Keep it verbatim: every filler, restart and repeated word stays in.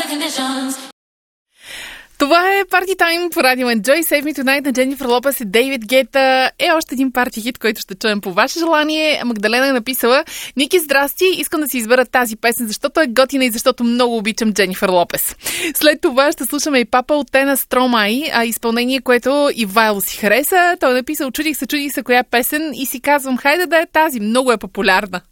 Това е Party Time по радио Enjoy. Save Me Tonight на Дженифър Лопес и Дейвид Гета е още един парти хит, който ще чуем по ваше желание. Магдалена е написала: Ники, здрасти, искам да си избера тази песен, защото е готина и защото много обичам Дженифър Лопес. След това ще слушаме и Папа от Тена Стромай, а изпълнение, което Ивайло си хареса. Той е написал: чудих се, чудих се коя песен и си казвам, хайде да е тази, много е популярна.